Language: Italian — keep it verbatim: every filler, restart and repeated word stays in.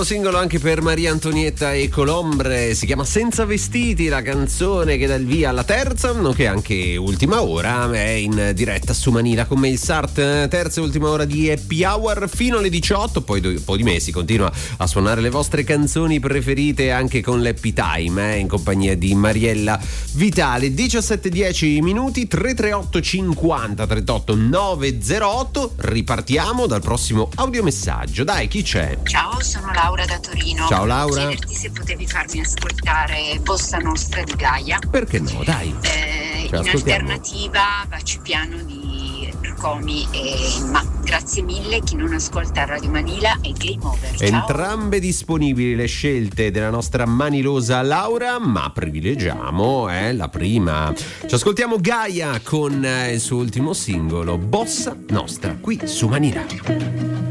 nuovo singolo anche per Maria Antonietta e Colombre, si chiama Senza Vestiti, la canzone che dà il via alla terza, nonché anche ultima ora, è in diretta su Manila con me il Sart, terza e ultima ora di Happy Hour fino alle diciotto, poi un po' di mesi continua a suonare le vostre canzoni preferite anche con l'Happy Time, eh, in compagnia di Mariella Vitale. Diciassette e dieci minuti, tre tre otto cinquanta trentotto novecentotto, ripartiamo dal prossimo audiomessaggio. Dai, chi c'è? Ciao, sono Laura da Torino. Ciao Laura. Chiederti se potevi farmi ascoltare Bossa Nostra di Gaia. Perché no, dai. Eh, in alternativa Baci Piano di Rcomi e Ma. Grazie mille, chi non ascolta Radio Manila è Game Over. Ciao. Entrambe disponibili le scelte della nostra manilosa Laura, ma privilegiamo eh, la prima. Ci ascoltiamo Gaia con eh, il suo ultimo singolo Bossa Nostra qui su Manila.